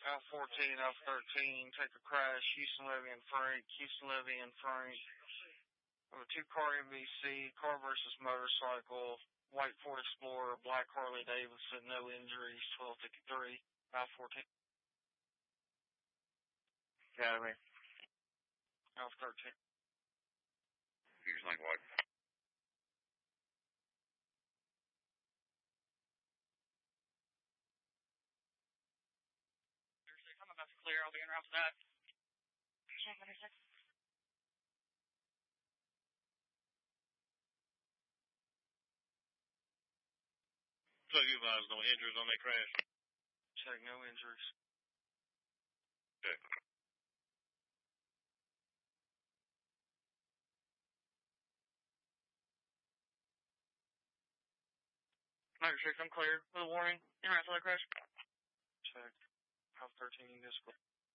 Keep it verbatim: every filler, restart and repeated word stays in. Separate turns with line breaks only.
Alpha fourteen, Alpha thirteen, take a crash, Houston Levy and Frank, Houston Levy and Frank. Number two car M V C, car versus motorcycle, white Ford Explorer, black Harley Davidson, no injuries, twelve fifty-three, Alpha fourteen.
Academy.
Alpha thirteen.
Houston Lake White.
I'm about to clear. I'll be en route to that.
Check number six.
So you advise no injuries on that crash?
Check, no injuries.
Okay.
Number six, I'm clear. With a warning. En route to that crash.
Check. Alpha thirteen, disco.